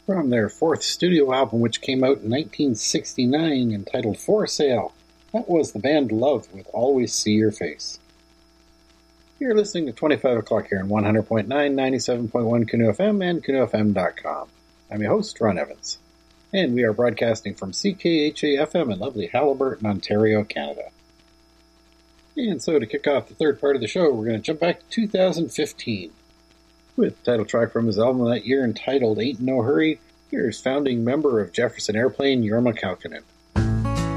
from their fourth studio album, which came out in 1969, entitled For Sale. That was the band Love with Always See Your Face. You're listening to 25 o'clock here on 100.9, 97.1 Canoe FM and canoefm.com. I'm your host, Ron Evans, and we are broadcasting from CKHA-FM in lovely Haliburton, Ontario, Canada. And so to kick off the third part of the show, we're going to jump back to 2015 with the title track from his album that year entitled Ain't No Hurry. Here's founding member of Jefferson Airplane, Jorma Kaukonen.